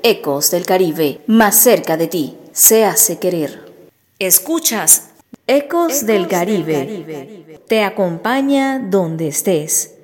Ecos del Caribe, más cerca de ti, se hace querer. Escuchas Ecos del Caribe. Te acompaña donde estés.